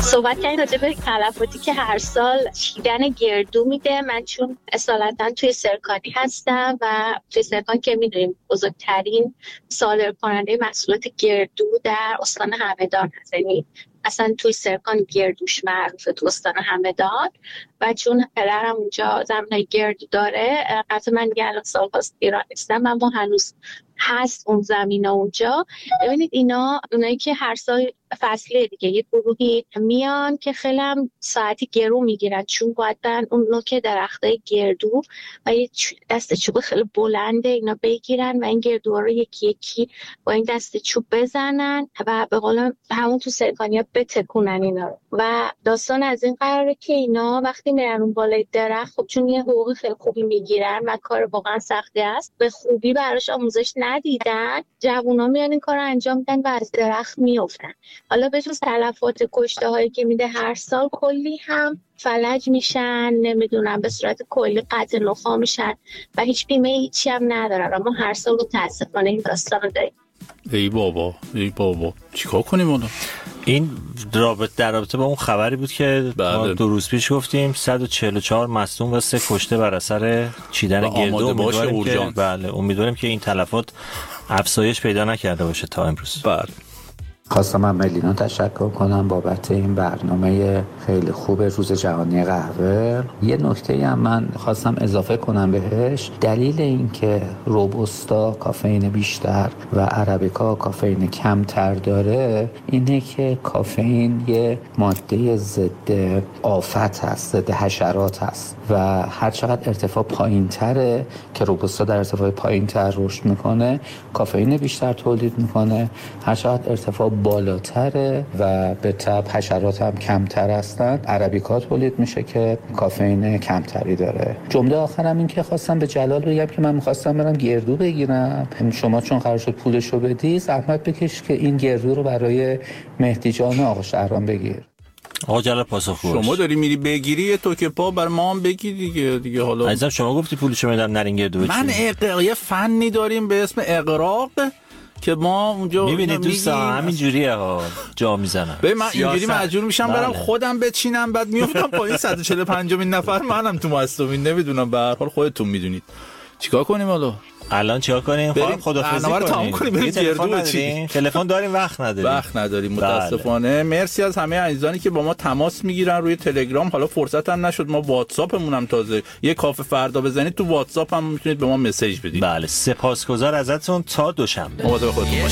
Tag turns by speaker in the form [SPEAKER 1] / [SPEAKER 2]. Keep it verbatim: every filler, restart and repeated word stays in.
[SPEAKER 1] صحبت کردیم راجع به تلفاتی که هر سال چیدن گردو میده. من چون اصالتا توی سرکانی هستم و توی سرکان که میدونیم بزرگترین صادر کننده محصولات گردو در استان همدان هست، یعنی اصلا توی سرکان گردوش معروفه تو استان همدان و چون پدرم اونجا زمینای گردو داره، قطعا من دیگه الان سال هاست ایران نیستم، اما هنوز هست اون زمین اونجا. ببینید اینا اونایی که هر سال فصله دیگه یه گروهی میان که خیلی هم ساعتی گرو میگیرن، چون باید برن اون نوک درختای گردو و یه دست چوب خیلی بلنده اینا بگیرن و این گردوها رو یکی یکی با این دست چوب بزنن و به قول همون تو سرکانیا بتکونن اینا رو. و داستان از این قراره که اینا وقتی میرن اون بالای درخت، خب چون یه حقوق خیلی خوبی میگیرن و کار واقعا سختی است، به خوبی براش آموزش ندیدن، جوونا میان این کارو انجام میدن و از درخت میافتن. حالا به جز تلفات کشته هایی که میده هر سال، کلی هم فلج میشن، نمیدونم به صورت کلی قطع نخاع میشن و هیچ بیمه هیچی هم ندارن. اما هر سال متاسفانه این داستان رو داریم.
[SPEAKER 2] ای بابا ای بابا چیکار کنیم اونو؟
[SPEAKER 3] این رابط در رابطه با اون خبری بود که ما دو روز پیش گفتیم صد و چهل و چهار مصدوم و سه کشته بر اثر چیدن گردو. امیدواریم که بله امیدواریم که این تلفات افزایش پیدا نکرده باشه تا امروز.
[SPEAKER 2] بله.
[SPEAKER 4] خواستم من ملینا تشکر کنم بابت این برنامه خیلی خوب روز جهانی قهوه. یه نکته هم من خواستم اضافه کنم بهش. دلیل این که روبوستا کافئین بیشتر و عربیکا کافئین کمتر داره اینه که کافئین یه ماده ضد آفت هست، ضد حشرات هست و هر چقدر ارتفاع پایین تره که روبوستا در ارتفاع پایین تر رشد میکنه، کافئین بیشتر تولید میکنه. هر چقدر ارتفاع بالاتره و به تبع حشرات هم کمتر هستن، عربیکا تولید میشه که کافئین کمتری داره. جمله آخرم این که خواستم به جلال بگم که من میخواستم برم گردو بگیرم، شما چون قرار شد پولشو بدی زحمت بکش که این گردو رو برای مهدی جان آقا شهرام بگیر.
[SPEAKER 3] آقا جلال پاسخ گوش.
[SPEAKER 2] شما داری میری بگیری یه توکه پا بر ما هم بگی دیگه دیگه حالا
[SPEAKER 3] عزیزم شما گفتی پولشو میدم نرین گردو بچین.
[SPEAKER 2] من اقراق یه فنی داریم به اسم اقراق که ما اونجا
[SPEAKER 3] میبینید دوستا همین جوریه ها جا میزنن.
[SPEAKER 2] به من اینجوری مجبور میشم برم خودم بچینم بعد میافتم پایین صد و چهل و پنجمین نفر منم تو مصدومین. نمیدونم به هر حال خودتون میدونید چیکار کنیم. حالا
[SPEAKER 3] الان چیکار کنیم؟ خواهیم خدافظی کنیم.
[SPEAKER 2] تمام کنیم بریم گردو بچینیم.
[SPEAKER 3] تلفن داریم وقت نداریم.
[SPEAKER 2] وقت نداریم متاسفانه. بله. مرسی از همه عزیزانی که با ما تماس میگیرن روی تلگرام. حالا فرصت هم نشد ما واتساپمون هم تازه یه کافه فردا بزنید تو واتساپ هم میتونید به ما مسیج بدید.
[SPEAKER 3] بله سپاسگزار ازتون تا دوشنبه.
[SPEAKER 2] مواظب خودتون